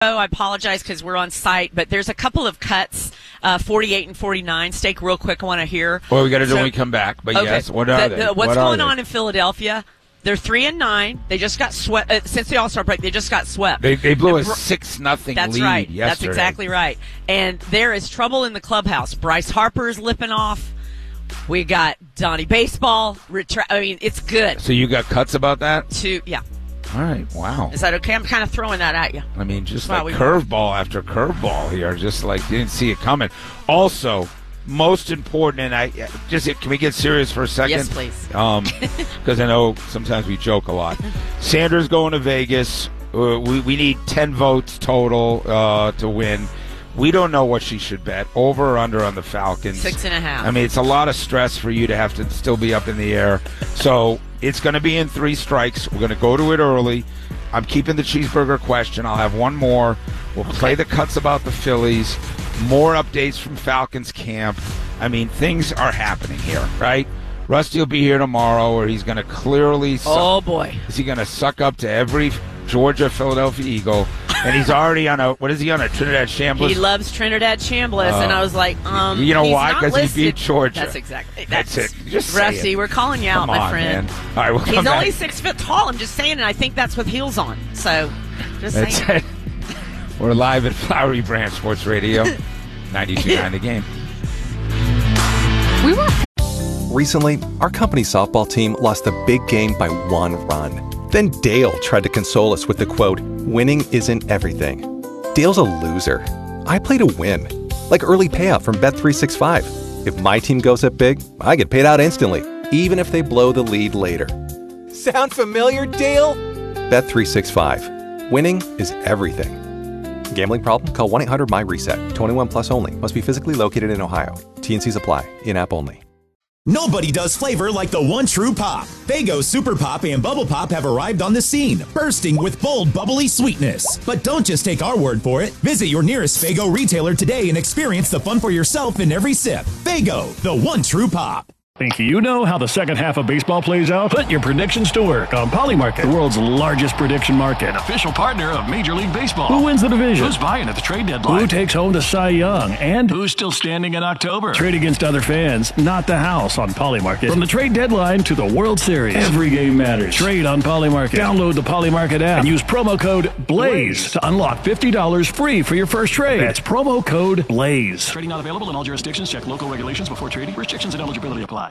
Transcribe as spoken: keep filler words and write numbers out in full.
Oh, I apologize because we're on site, but there's a couple of cuts, uh, forty-eight and forty-nine. Steak, real quick, I want to hear. Well, we got to do so, when we come back. But okay. yes, what are the, they? The, what's what going are on they? in Philadelphia? They're three and nine. They just got swept uh, since the All-Star break. They just got swept. They, they blew and, a six nothing That's lead right. yesterday. That's exactly right. And there is trouble in the clubhouse. Bryce Harper's lipping off. We got Donnie Baseball. Retra- I mean, it's good. So you got cuts about that? To yeah. All right. Wow. Is that okay? I'm kind of throwing that at you. I mean, just Wow, like we- curveball after curveball here. Just like didn't see it coming. Also, most important, and I just can we get serious for a second? Yes, please. Um, because I know sometimes we joke a lot. Sanders going to Vegas. Uh, we we need ten votes total uh, to win. We don't know what she should bet, over or under on the Falcons. Six and a half. I mean, it's a lot of stress for you to have to still be up in the air. So it's going to be in three strikes. We're going to go to it early. I'm keeping the cheeseburger question. I'll have one more. We'll Okay. play the cuts about the Phillies. More updates from Falcons camp. I mean, things are happening here, right? Rusty will be here tomorrow, where he's going to clearly suck, Oh, boy. is he going to suck up to every Georgia, Philadelphia Eagle? And he's already on a, what is he on, a Trinidad Chambliss? He loves Trinidad Chambliss, Uh, and I was like, um, you know he's why? not 'Cause he listed. beat Georgia. That's exactly. That's it. Just say Rusty, it. we're calling you out, Come my on, friend. man. All right, we'll come He's back. only six foot tall. I'm just saying, and I think that's with heels on. So, just That's saying. it. We're live at Flowery Branch Sports Radio, ninety-two point nine The Game. We were. Recently, our company softball team lost a big game by one run. Then Dale tried to console us with the quote, "Winning isn't everything." Dale's a loser. I play to win. Like early payout from Bet three sixty-five. If my team goes up big, I get paid out instantly, even if they blow the lead later. Sound familiar, Dale? Bet three sixty-five. Winning is everything. Gambling problem? Call one eight hundred M Y reset. twenty-one plus only. Must be physically located in Ohio. T N Cs apply. In-app only. Nobody does flavor like the one true pop. Faygo Super Pop and Bubble Pop have arrived on the scene, bursting with bold, bubbly sweetness. But don't just take our word for it. Visit your nearest Faygo retailer today and experience the fun for yourself in every sip. Faygo, the one true pop. Think you know how the second half of baseball plays out? Put your predictions to work on Polymarket, the world's largest prediction market. An official partner of Major League Baseball. Who wins the division? Who's buying at the trade deadline? Who takes home the Cy Young? And Who's still standing in October? trade against other fans, not the house on Polymarket. From the trade deadline to the World Series, every game matters. Trade on Polymarket. Download the Polymarket app and use promo code BLAZE to unlock fifty dollars free for your first trade. That's promo code BLAZE. Trading not available in all jurisdictions. Check local regulations before trading. Restrictions and eligibility apply.